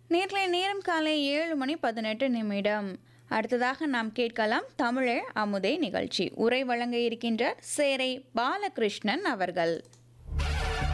நேர்களை நேரம் காலை 7:18. அடுத்ததாக நாம் கேட்கலாம் தமிழே அமுதே நிகழ்ச்சி. உரை வழங்க இருக்கின்ற சேரை பாலகிருஷ்ணன் அவர்கள்.